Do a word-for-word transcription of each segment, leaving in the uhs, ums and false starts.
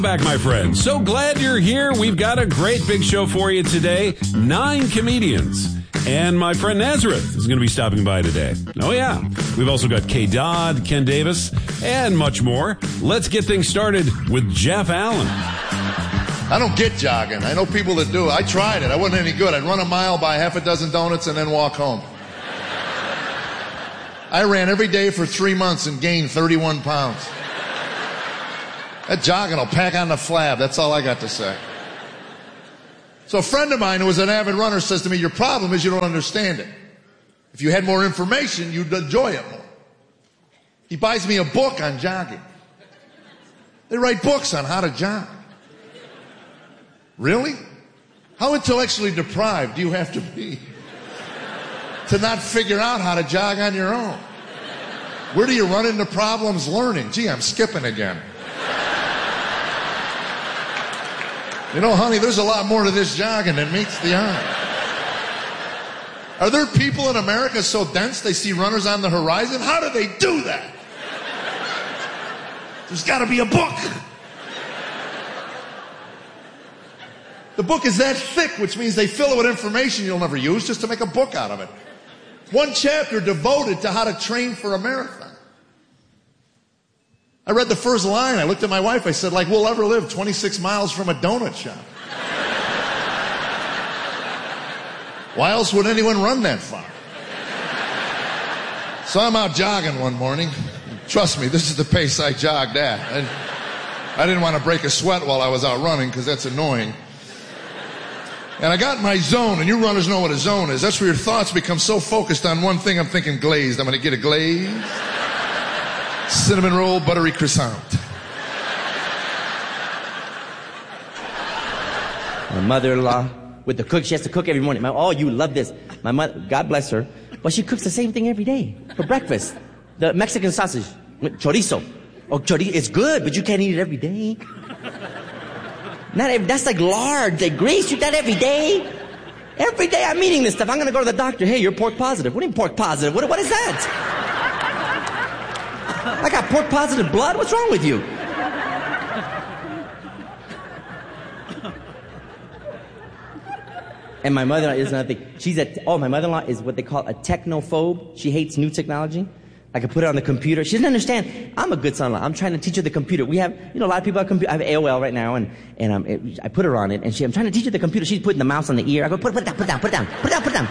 Back, my friends. So glad you're here. We've got a great big show for you today. Nine comedians. And my friend Nazareth is going to be stopping by today. Oh, yeah. We've also got Kay Dodd, Ken Davis, and much more. Let's get things started with Jeff Allen. I don't get jogging. I know people that do. I tried it. I wasn't any good. I'd run a mile, buy half a dozen donuts, and then walk home. I ran every day for three months and gained thirty-one pounds. That jogging will pack on the flab. That's all I got to say. So a friend of mine who was an avid runner says to me, your problem is you don't understand it. If you had more information, you'd enjoy it more. He buys me a book on jogging. They write books on how to jog. Really? How intellectually deprived do you have to be to not figure out how to jog on your own? Where do you run into problems learning? Gee, I'm skipping again. You know, honey, there's a lot more to this jogging than meets the eye. Are there people in America so dense they see runners on the horizon? How do they do that? There's got to be a book. The book is that thick, which means they fill it with information you'll never use just to make a book out of it. One chapter devoted to how to train for a marathon. I read the first line. I looked at my wife. I said, like we'll ever live twenty-six miles from a donut shop. Why else would anyone run that far? So I'm out jogging one morning. Trust me, this is the pace I jogged at. I, I didn't want to break a sweat while I was out running because that's annoying. And I got in my zone, and you runners know what a zone is. That's where your thoughts become so focused on one thing. I'm thinking glazed. I'm going to get a glazed cinnamon roll, buttery croissant. My mother-in-law with the cook, she has to cook every morning. My, oh, you love this. My mother, God bless her, but she cooks the same thing every day for breakfast. The Mexican sausage, chorizo. Oh, chorizo, it's good, but you can't eat it every day. Not every, that's like lard, like grease. You eat that every day. Every day I'm eating this stuff. I'm going to go to the doctor. Hey, you're pork positive. What do you mean pork positive? What, what is that? I got pork positive blood? What's wrong with you? And my mother-in-law is another thing. She's a, oh, my mother-in-law is what they call a technophobe. She hates new technology. I could put it on the computer. She doesn't understand. I'm a good son-in-law. I'm trying to teach her the computer. We have, you know, a lot of people have computer. I have A O L right now, and, and um, it, I put her on it, and she, I'm trying to teach her the computer. She's putting the mouse on the ear. I go, put, put it down, put it down, put it down, put it down, put it down.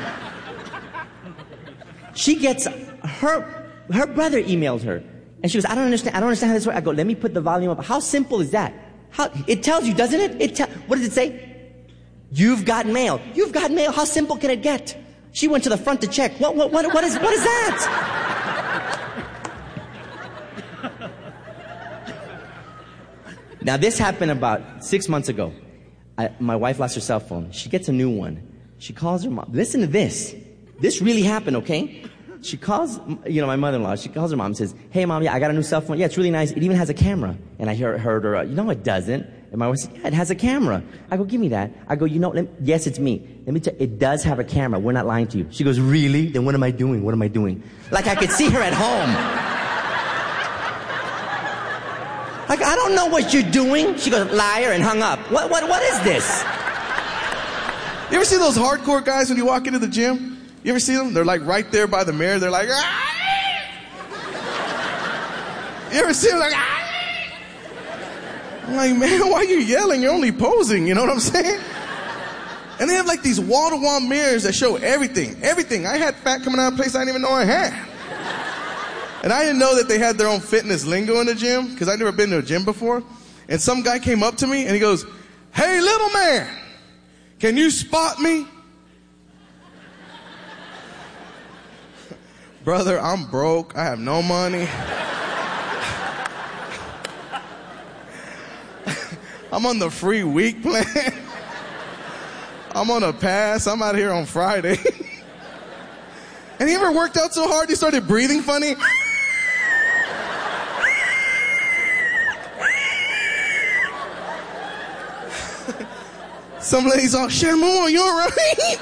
She gets, her, her brother emailed her, and she goes, I don't understand, I don't understand how this works. I go, let me put the volume up. How simple is that? How, it tells you, doesn't it? It te- what does it say? You've got mail. You've got mail. How simple can it get? She went to the front to check. What, what, what, what is, what is that? Now, this happened about six months ago. I, my wife lost her cell phone. She gets a new one. She calls her mom. Listen to this. This really happened, okay? She calls, you know, my mother-in-law. She calls her mom and says, hey, Mom, yeah, I got a new cell phone. Yeah, it's really nice. It even has a camera. And I heard, heard her, uh, you know it doesn't. And my wife said, yeah, it has a camera. I go, give me that. I go, you know, let me, yes, it's me. Let me tell you, it does have a camera. We're not lying to you. She goes, really? Then what am I doing? What am I doing? Like I could see her at home. Like, I don't know what you're doing. She goes, liar, and hung up. What, what, what is this? You ever see those hardcore guys when you walk into the gym? You ever see them? They're like right there by the mirror. They're like, ah! You ever see them like, ah! I'm like, man, why are you yelling? You're only posing. You know what I'm saying? And they have like these wall-to-wall mirrors that show everything. Everything. I had fat coming out of a place I didn't even know I had. And I didn't know that they had their own fitness lingo in the gym because I'd never been to a gym before. And some guy came up to me and he goes, hey, little man, can you spot me? Brother, I'm broke. I have no money. I'm on the free week plan. I'm on a pass. I'm out here on Friday. And he ever worked out so hard he started breathing funny? Some lady's all, Shermo, you all right?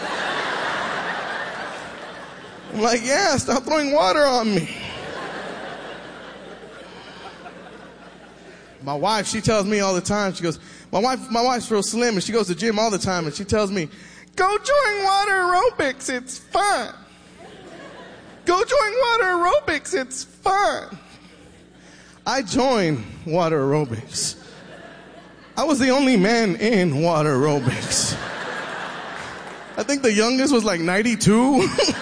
I'm like, yeah, stop throwing water on me. my wife, she tells me all the time, she goes, my wife, my wife's real slim and she goes to the gym all the time and she tells me, go join water aerobics, it's fun. Go join water aerobics, it's fun. I joined water aerobics. I was the only man in water aerobics. I think the youngest was like ninety-two.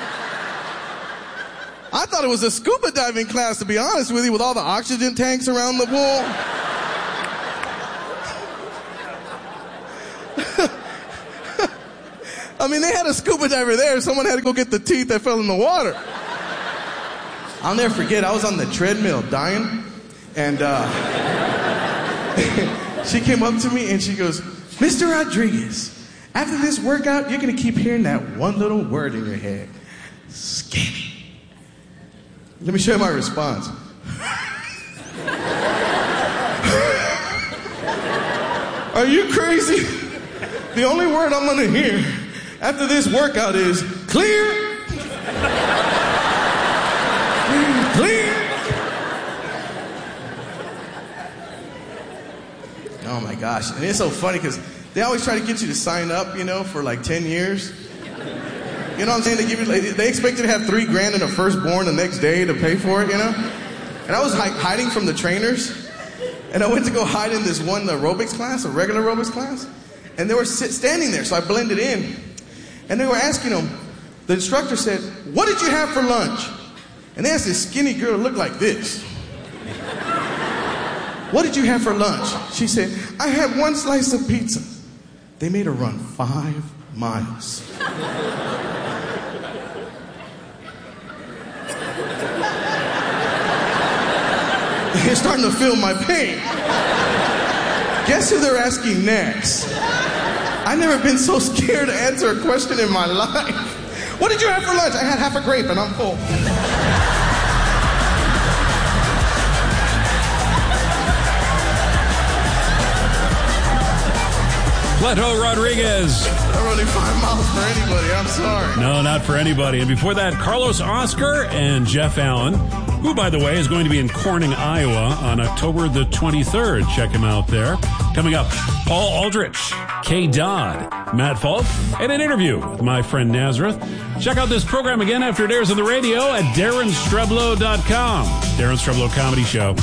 I thought it was a scuba diving class, to be honest with you, with all the oxygen tanks around the pool. I mean, they had a scuba diver there. Someone had to go get the teeth that fell in the water. I'll never forget, I was on the treadmill dying, and uh, she came up to me and she goes, Mister Rodriguez, after this workout, you're going to keep hearing that one little word in your head, skinny. Let me show you my response. Are you crazy? The only word I'm going to hear after this workout is clear. Clear. Oh my gosh. And it's so funny because they always try to get you to sign up, you know, for like ten years. You know what I'm saying? They give you, they expect you to have three grand in a firstborn the next day to pay for it, you know? And I was like hiding from the trainers, and I went to go hide in this one aerobics class, a regular aerobics class, and they were sit, standing there, so I blended in. And they were asking them, the instructor said, what did you have for lunch? And they asked this skinny girl to look like this. What did you have for lunch? She said, I had one slice of pizza. They made her run five miles. You're starting to feel my pain. Guess who they're asking next? I've never been so scared to answer a question in my life. What did you have for lunch? I had half a grape and I'm full. Leto Rodriguez. I'm running five miles for anybody. I'm sorry. No, not for anybody. And before that, Carlos Oscar and Jeff Allen, who, by the way, is going to be in Corning, Iowa on October the twenty-third. Check him out there. Coming up, Paul Aldrich, K. Dodd, Matt Falk, and an interview with my friend Nazareth. Check out this program again after it airs on the radio at darren streblow dot com. Darren Streblow Comedy Show.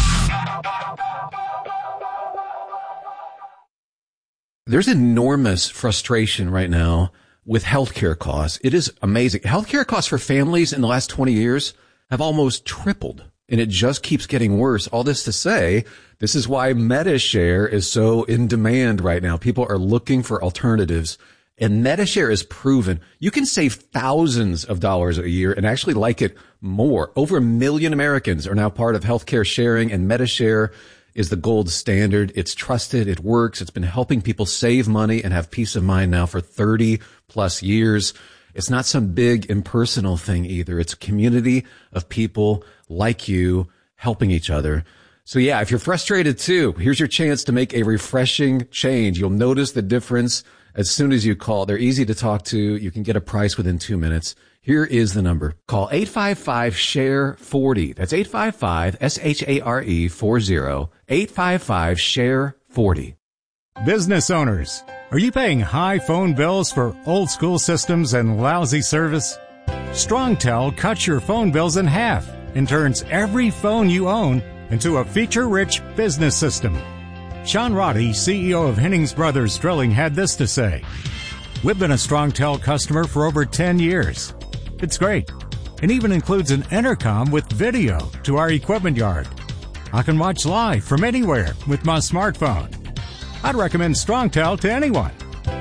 There's enormous frustration right now with healthcare costs. It is amazing. Healthcare costs for families in the last twenty years have almost tripled, and it just keeps getting worse. All this to say, this is why MediShare is so in demand right now. People are looking for alternatives, and MediShare is proven you can save thousands of dollars a year and actually like it more. Over a million Americans are now part of healthcare sharing, and MediShare is the gold standard. It's trusted. It works. It's been helping people save money and have peace of mind now for thirty plus years. It's not some big impersonal thing either. It's a community of people like you helping each other. So yeah, if you're frustrated too, here's your chance to make a refreshing change. You'll notice the difference as soon as you call. They're easy to talk to. You can get a price within two minutes. Here is the number. Call eight five five, S H A R E, forty. That's eight five five, S H A R E, forty. eight five five, S H A R E, forty. Business owners, are you paying high phone bills for old school systems and lousy service? StrongTel cuts your phone bills in half and turns every phone you own into a feature-rich business system. Sean Roddy, C E O of Hennings Brothers Drilling, had this to say. We've been a StrongTel customer for over ten years. It's great. It even includes an intercom with video to our equipment yard. I can watch live from anywhere with my smartphone. I'd recommend StrongTel to anyone.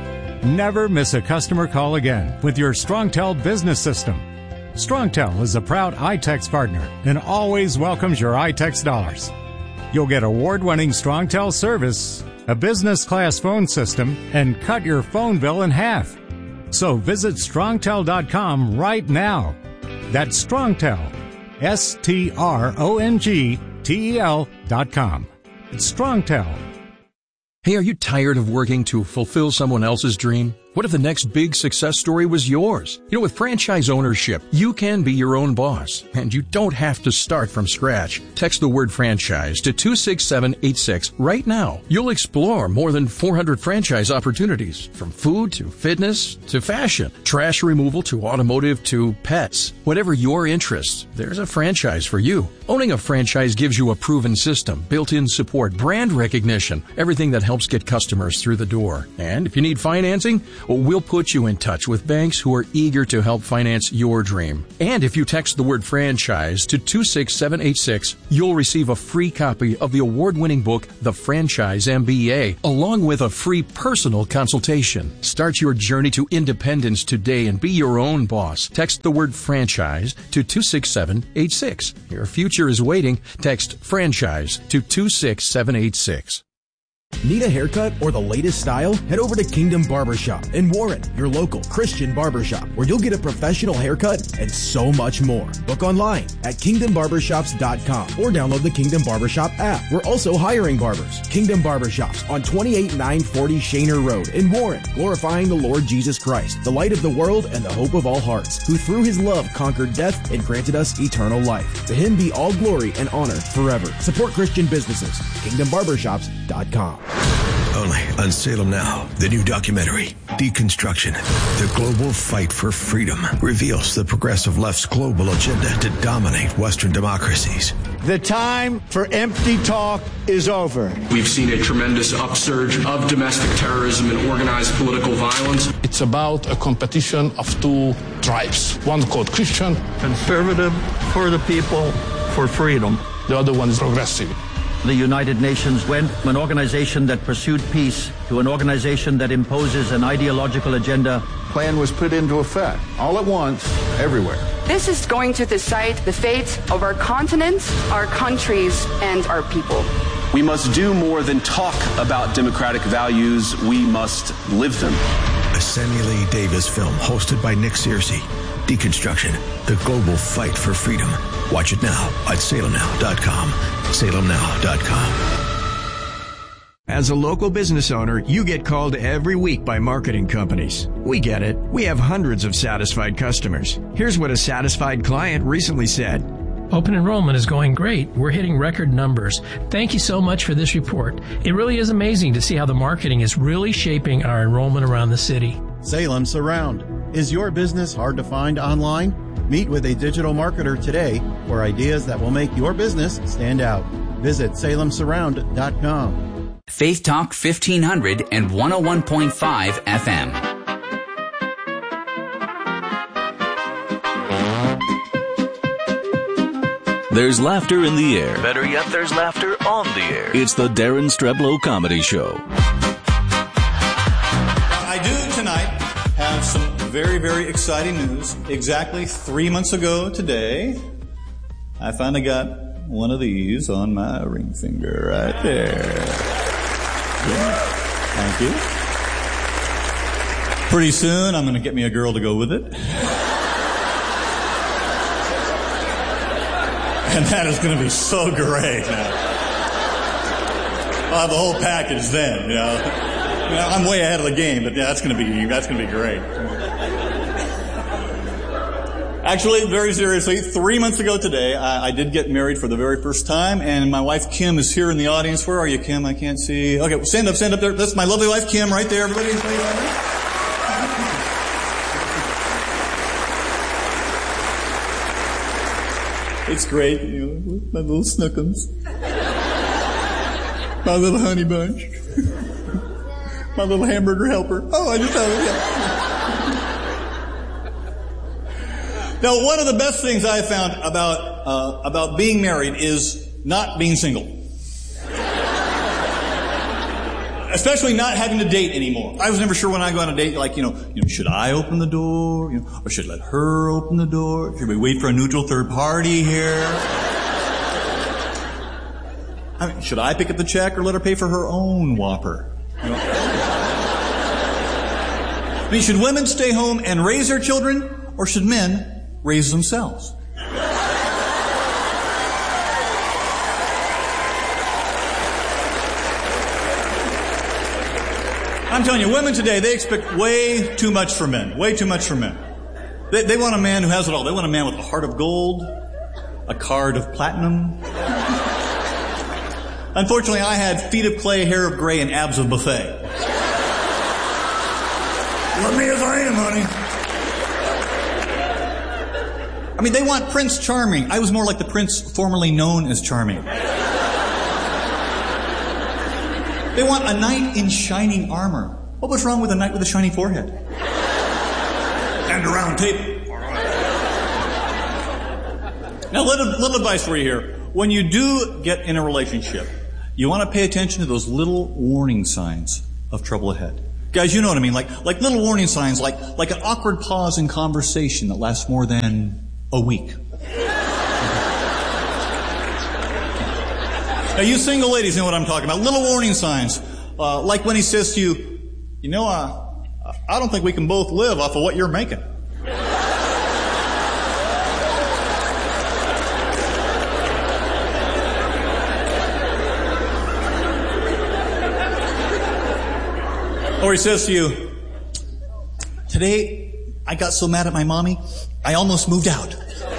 Never miss a customer call again with your StrongTel business system. StrongTel is a proud iTex partner and always welcomes your iTex dollars. You'll get award-winning StrongTel service, a business-class phone system, and cut your phone bill in half. So visit strongtel dot com right now. That's StrongTel, S T R O N G T E L dot com. It's StrongTel. Hey, are you tired of working to fulfill someone else's dream? What if the next big success story was yours? You know, with franchise ownership, you can be your own boss, and you don't have to start from scratch. Text the word franchise to two six seven eight six right now. You'll explore more than four hundred franchise opportunities, from food to fitness to fashion, trash removal to automotive to pets. Whatever your interests, there's a franchise for you. Owning a franchise gives you a proven system, built-in support, brand recognition, everything that helps get customers through the door. And if you need financing, well, we'll put you in touch with banks who are eager to help finance your dream. And if you text the word franchise to two six seven eight six, you'll receive a free copy of the award-winning book, The Franchise M B A, along with a free personal consultation. Start your journey to independence today and be your own boss. Text the word franchise to two six seven eight six. Your future is waiting. Text franchise to two six seven eight six. Need a haircut or the latest style? Head over to Kingdom Barbershop in Warren, your local Christian barbershop, where you'll get a professional haircut and so much more. Book online at kingdom barbershops dot com or download the Kingdom Barbershop app. We're also hiring barbers. Kingdom Barbershops on twenty-eight nine forty Shaner Road in Warren, glorifying the Lord Jesus Christ, the light of the world and the hope of all hearts, who through his love conquered death and granted us eternal life. To him be all glory and honor forever. Support Christian businesses. kingdom barbershops dot com. Only on Salem Now, the new documentary, Deconstruction, the global fight for freedom, reveals the progressive left's global agenda to dominate Western democracies. The time for empty talk is over. We've seen a tremendous upsurge of domestic terrorism and organized political violence. It's about a competition of two tribes. One called Christian. Conservative, for the people, for freedom. The other one is progressive. The United Nations went from an organization that pursued peace to an organization that imposes an ideological agenda. Plan was put into effect all at once, everywhere. This is going to decide the fate of our continent, our countries, and our people. We must do more than talk about democratic values. We must live them. A Samuel A. Davis film hosted by Nick Searcy. Deconstruction, the global fight for freedom. Watch it now at salem now dot com. salem now dot com. As a local business owner, you get called every week by marketing companies. We get it. We have hundreds of satisfied customers. Here's what a satisfied client recently said. Open enrollment is going great. We're hitting record numbers. Thank you so much for this report. It really is amazing to see how the marketing is really shaping our enrollment around the city. Salem Surround. Is your business hard to find online? Meet with a digital marketer today for ideas that will make your business stand out. Visit salem surround dot com. Faith Talk fifteen hundred and one oh one point five F M. There's laughter in the air. Better yet, there's laughter on the air. It's the Darren Streblow Comedy Show. I do tonight have some very, very exciting news. Exactly three months ago today, I finally got one of these on my ring finger right there. Yeah. Thank you. Pretty soon, I'm going to get me a girl to go with it. And that is going to be so great. Now. I'll have the whole package then, you know. You know, I'm way ahead of the game, but yeah, that's going to be that's going to be great. Actually, very seriously, three months ago today, I, I did get married for the very first time, and my wife Kim is here in the audience. Where are you, Kim? I can't see. Okay, well, stand up, stand up there. That's my lovely wife, Kim, right there. Everybody, it's great, you know, my little snookums, my little honey bunch. My little hamburger helper. Oh, I just have it. Yeah. Now, one of the best things I found about uh, about being married is not being single. Especially not having to date anymore. I was never sure when I go on a date, like, you know, you know, should I open the door? You know, or should I let her open the door? Should we wait for a neutral third party here? I mean, should I pick up the check or let her pay for her own Whopper? You know? I mean, should women stay home and raise their children, or should men raise themselves? I'm telling you, women today, they expect way too much from men. Way too much from men. They, they want a man who has it all. They want a man with a heart of gold, a card of platinum. Unfortunately, I had feet of clay, hair of gray, and abs of buffet. Love me as I am, honey. I mean, they want Prince Charming. I was more like the prince formerly known as Charming. They want a knight in shining armor. What was wrong with a knight with a shiny forehead? And a round table. Now, little, little advice for you here. When you do get in a relationship, you want to pay attention to those little warning signs of trouble ahead. Guys, you know what I mean. Like, like little warning signs, like, like an awkward pause in conversation that lasts more than a week. Now, you single ladies know what I'm talking about. Little warning signs. Uh, like when he says to you, you know, uh, I don't think we can both live off of what you're making. Or he says to you, today I got so mad at my mommy, I almost moved out.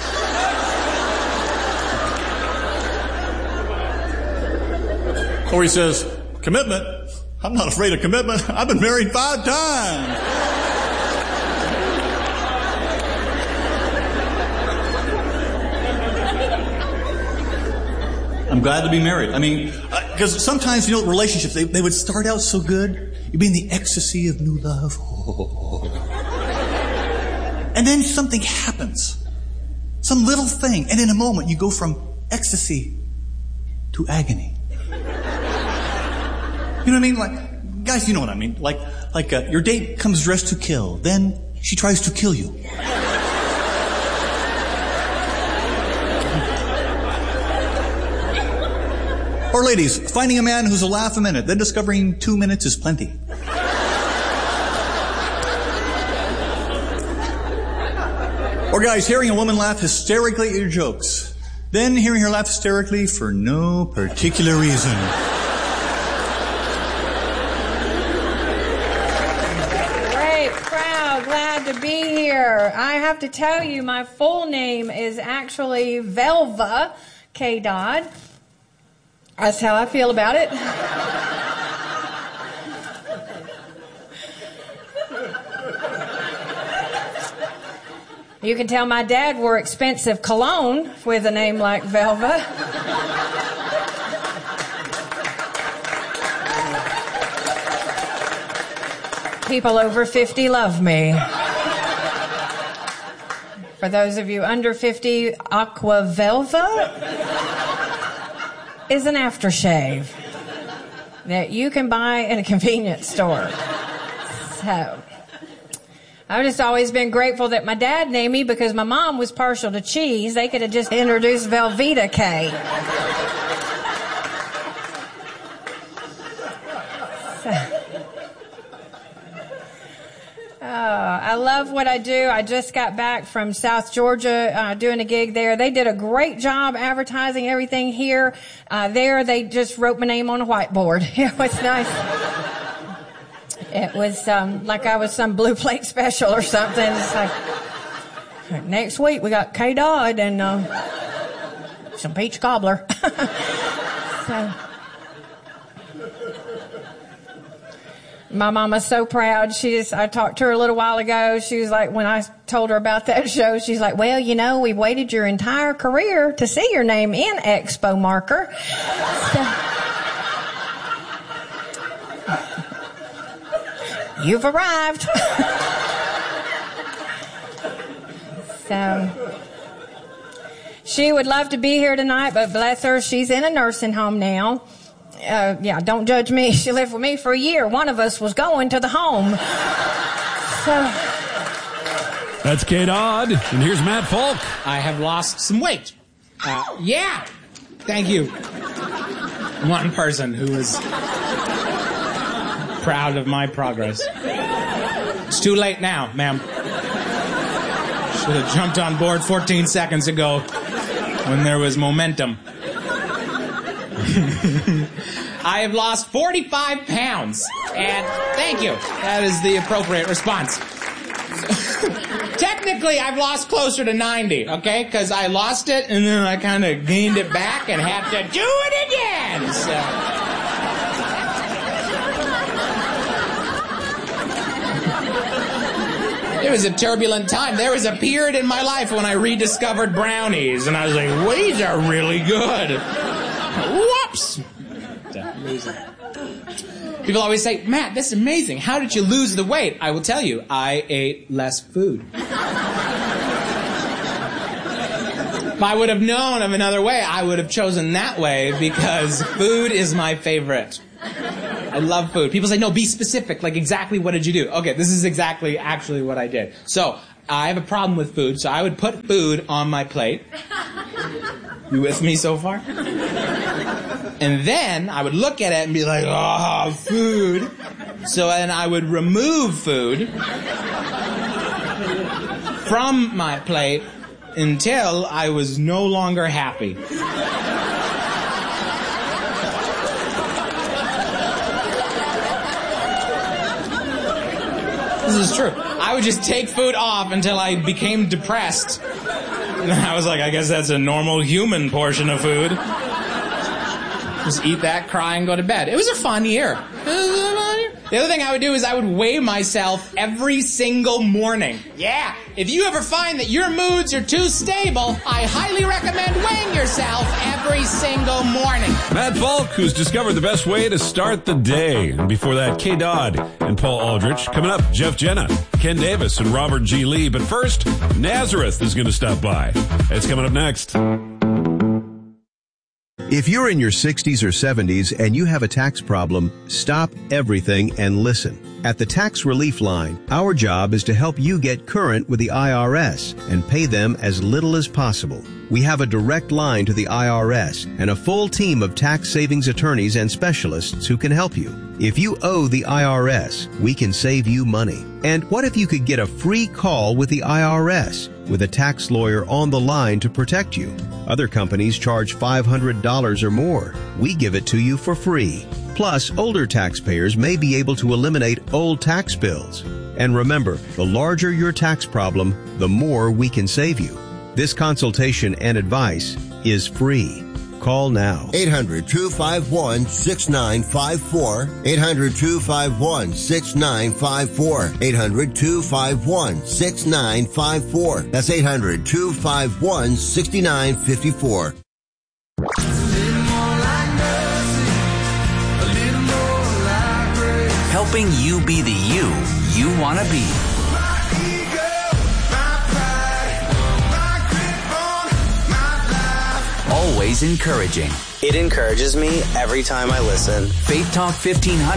Or he says, commitment? I'm not afraid of commitment. I've been married five times. I'm glad to be married. I mean, because uh, sometimes, you know, relationships, they, they would start out so good. You'd be in the ecstasy of new love. And then something happens. Some little thing. And in a moment, you go from ecstasy to agony. You know what I mean? Like, guys, you know what I mean. Like, like uh, your date comes dressed to kill. Then she tries to kill you. Or ladies, finding a man who's a laugh a minute, then discovering two minutes is plenty. Or guys, hearing a woman laugh hysterically at your jokes, then hearing her laugh hysterically for no particular reason. Glad to be here. I have to tell you, my full name is actually Velva K. Dodd. That's how I feel about it. You can tell my dad wore expensive cologne with a name like Velva. People over fifty love me. For those of you under fifty, Aqua Velva is an aftershave that you can buy in a convenience store. So, I've just always been grateful that my dad named me because my mom was partial to cheese. They could have just introduced Velveeta K. So, Uh, I love what I do. I just got back from South Georgia uh, doing a gig there. They did a great job advertising everything here. Uh, there, they just wrote my name on a whiteboard. It was nice. It was um, like I was some blue plate special or something. It's like, next week we got K. Dodd and uh, some peach cobbler. So. My mama's so proud. She just, I talked to her a little while ago. She was like, when I told her about that show, she's like, well, you know, we've waited your entire career to see your name in Expo Marker. So, you've arrived. So, she would love to be here tonight, but bless her, she's in a nursing home now. Uh, yeah, don't judge me. She lived with me for a year. One of us was going to the home. So. That's K. Dodd, and here's Matt Falk. I have lost some weight. Uh, yeah, thank you. One person who is proud of my progress. It's too late now, ma'am. Should have jumped on board fourteen seconds ago when there was momentum. I have lost forty-five pounds. And thank you. That is the appropriate response. Technically, I've lost closer to ninety, okay? Because I lost it, and then I kind of gained it back and had to do it again. So. It was a turbulent time. There was a period in my life when I rediscovered brownies, and I was like, well, these are really good. Whoops. People always say, Matt, this is amazing. How did you lose the weight? I will tell you, I ate less food. If I would have known of another way, I would have chosen that way because food is my favorite. I love food. People say, no, be specific. Like, exactly what did you do? Okay, this is exactly actually what I did. So, I have a problem with food, so I would put food on my plate. You with me so far? And then I would look at it and be like, oh, food. So then I would remove food from my plate until I was no longer happy. This is true. I would just take food off until I became depressed. And I was like, I guess that's a normal human portion of food. Just eat that, cry, and go to bed. It was a fun year. The other thing I would do is I would weigh myself every single morning. Yeah, if you ever find that your moods are too stable, I highly recommend weighing yourself every single morning. Matt Falk, who's discovered the best way to start the day. And before that, K. Dodd and Paul Aldrich. Coming up, Jeff Jenna, Ken Davis, and Robert G. Lee. But first, Nazareth is going to stop by. It's coming up next. If you're in your sixties or seventies and you have a tax problem, stop everything and listen. At the Tax Relief Line, our job is to help you get current with the I R S and pay them as little as possible. We have a direct line to the I R S and a full team of tax savings attorneys and specialists who can help you. If you owe the I R S, we can save you money. And what if you could get a free call with the I R S with a tax lawyer on the line to protect you? Other companies charge five hundred dollars or more. We give it to you for free. Plus, older taxpayers may be able to eliminate old tax bills. And remember, the larger your tax problem, the more we can save you. This consultation and advice is free. Call now. eight hundred, two five one, six nine five four. eight hundred, two five one, six nine five four. eight hundred, two five one, six nine five four. That's eight hundred, two five one, six nine five four. Helping you be the you you want to be. Always encouraging. It encourages me every time I listen. Faith Talk fifteen hundred.